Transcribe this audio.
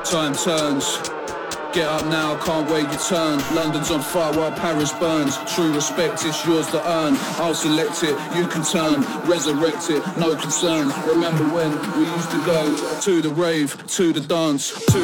Time turns. Get up now, can't wait your turn. London's on fire while Paris burns. True respect, it's yours to earn. I'll select it, you can turn. Resurrect it, no concern. Remember when we used to go to the rave, to the dance, to